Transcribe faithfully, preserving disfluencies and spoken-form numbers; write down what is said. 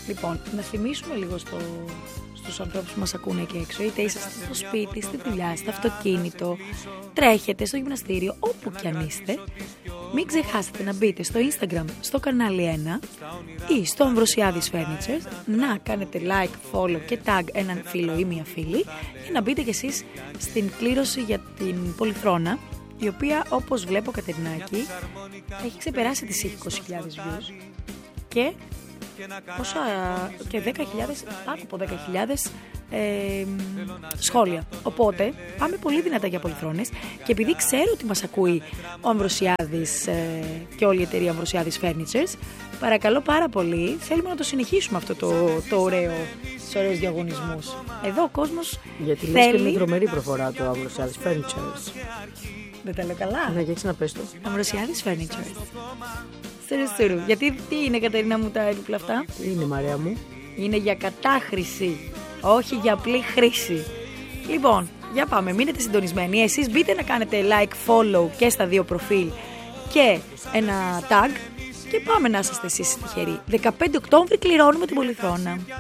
Λοιπόν, να θυμίσουμε λίγο στο, στους ανθρώπους που μας ακούνε εκεί έξω, είτε είσαστε στο σπίτι, στη δουλειά, στο αυτοκίνητο, τρέχετε, στο γυμναστήριο, όπου κι αν είστε, μην ξεχάσετε να μπείτε στο Instagram, στο κανάλι ένα ή στο Αμβροσιάδης Furnitures, να κάνετε like, follow και tag έναν φίλο ή μία φίλη και να μπείτε κι εσείς στην κλήρωση για την Πολυθρόνα, η οποία, όπως βλέπω, Κατερινάκη, έχει ξεπεράσει τις είκοσι χιλιάδες views και, πόσα, και δέκα χιλιάδες, πάνω από δέκα χιλιάδες ε, σχόλια. Οπότε πάμε πολύ δυνατά για Πολυθρόνες και επειδή ξέρω ότι μας ακούει ο Αμβροσιάδης ε, και όλη η εταιρεία Αμβροσιάδης Furnitures, παρακαλώ πάρα πολύ, θέλουμε να το συνεχίσουμε αυτό το, το ωραίο, τους ωραίους διαγωνισμούς. Εδώ ο κόσμος γιατί θέλει... λες και με δρομερή προφορά το Αμβροσιάδης Furnitures. Δεν τα λέω καλά. Ναι, για να πες το. Αμβροσιάδης Furnitures. Στουρου στουρου. Γιατί τι είναι, Κατερίνα μου, τα έπιπλα αυτά? Τι είναι, Μαρία μου? Είναι για κατάχρηση, όχι για απλή χρήση. Λοιπόν, για πάμε, μείνετε συντονισμένοι. Εσείς μπείτε να κάνετε like, follow και στα δύο προφίλ και ένα tag και πάμε να είσαστε εσείς τυχεροί. δεκαπέντε Οκτώβρη κληρώνουμε την Πολυθρόνα.